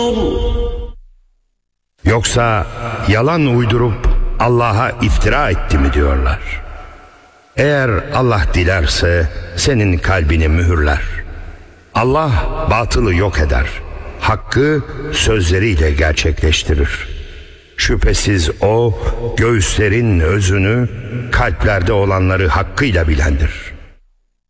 Yoksa yalan uydurup Allah'a iftira etti mi diyorlar. Eğer Allah dilerse senin kalbini mühürler. Allah batılı yok eder. Hakkı sözleriyle gerçekleştirir. Şüphesiz o göğüslerin özünü, kalplerde olanları hakkıyla bilendir.